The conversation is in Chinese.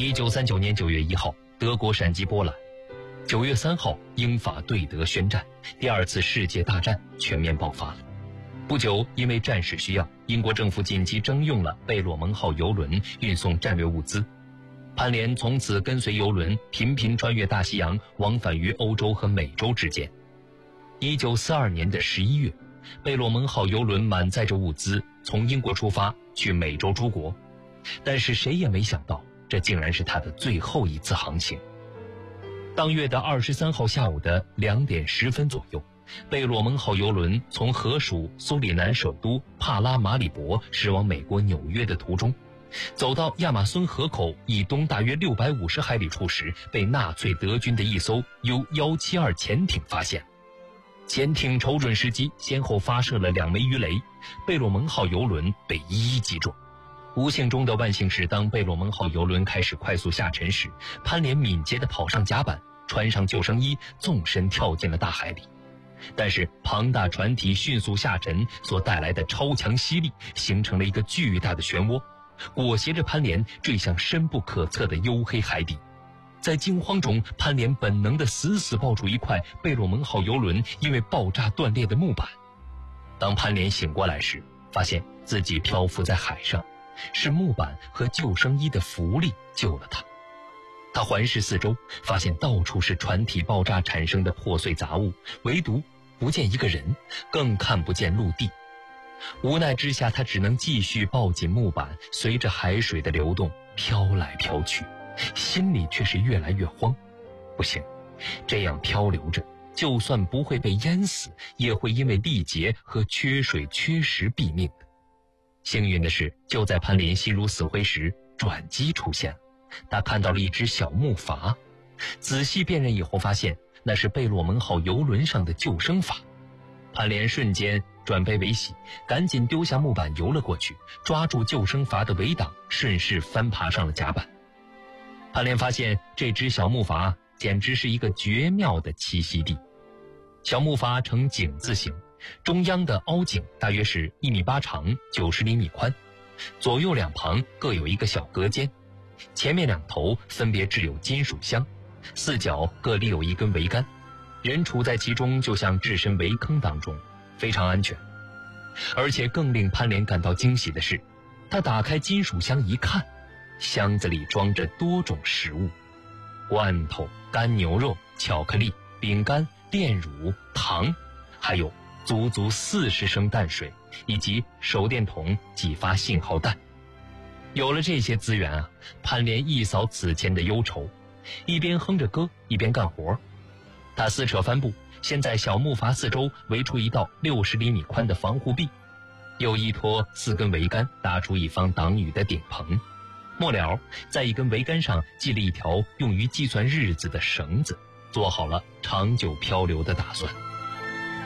1939年9月1号，德国闪击波兰。9月3号，英法对德宣战，第二次世界大战全面爆发了。不久，因为战事需要，英国政府紧急征用了贝洛蒙号邮轮运送战略物资。潘连从此跟随邮轮频频穿越大西洋，往返于欧洲和美洲之间。1942年的11月，贝洛蒙号邮轮满载着物资从英国出发去美洲诸国，但是谁也没想到，这竟然是他的最后一次航行。当月的23号下午的2点10分左右，贝洛蒙号邮轮从荷属苏里南首都帕拉马里博驶往美国纽约的途中，走到亚马孙河口以东大约650海里处时，被纳粹德军的一艘U-172潜艇发现。潜艇瞅准时机，先后发射了2枚鱼雷，贝洛蒙号邮轮被一一击中。不幸中的万幸是，当贝洛蒙号邮轮开始快速下沉时，潘连敏捷地跑上甲板，穿上救生衣，纵身跳进了大海里。但是庞大船体迅速下沉所带来的超强吸力，形成了一个巨大的漩涡，裹挟着潘连坠向深不可测的黝黑海底。在惊慌中，潘连本能地死死抱住一块贝洛蒙号邮轮因为爆炸断裂的木板。当潘连醒过来时，发现自己漂浮在海上，是木板和救生衣的浮力救了他。他环视四周，发现到处是船体爆炸产生的破碎杂物，唯独不见一个人，更看不见陆地。无奈之下，他只能继续抱紧木板，随着海水的流动飘来飘去，心里却是越来越慌。不行，这样漂流着，就算不会被淹死，也会因为力竭和缺水缺食毙命的。幸运的是，就在潘连心如死灰时，转机出现了。他看到了一只小木筏，仔细辨认以后发现那是贝洛蒙号邮轮上的救生筏。潘连瞬间转悲为喜，赶紧丢下木板游了过去，抓住救生筏的桅档，顺势翻爬上了甲板。潘连发现这只小木筏简直是一个绝妙的栖息地。小木筏呈井字形，中央的凹井大约是1.8米长，90厘米宽，左右两旁各有一个小隔间，前面两头分别置有金属箱，四角各立有一根桅杆，人处在其中就像置身围坑当中，非常安全。而且更令潘连感到惊喜的是，他打开金属箱一看，箱子里装着多种食物，罐头、干牛肉、巧克力、饼干、炼乳、糖，还有足足40升淡水，以及手电筒几发信号弹。有了这些资源啊，潘连一扫此前的忧愁，一边哼着歌一边干活。他撕扯帆布，先在小木筏四周围出一道60厘米宽的防护壁，又依托4根桅杆搭出一方挡雨的顶棚，末了在一根桅杆上系了一条用于计算日子的绳子，做好了长久漂流的打算。